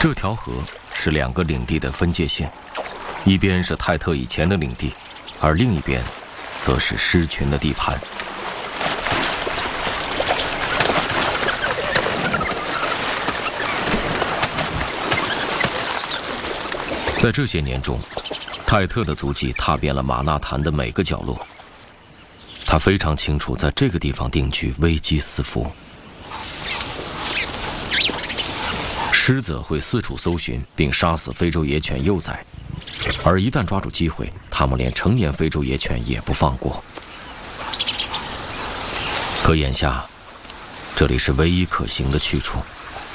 这条河是2个领地的分界线，一边是泰特以前的领地，而另一边则是狮群的地盘。在这些年中，泰特的足迹踏遍了马纳坦的每个角落。他非常清楚，在这个地方定居危机四伏。狮子会四处搜寻并杀死非洲野犬幼崽，而一旦抓住机会，他们连成年非洲野犬也不放过。可眼下，这里是唯一可行的去处。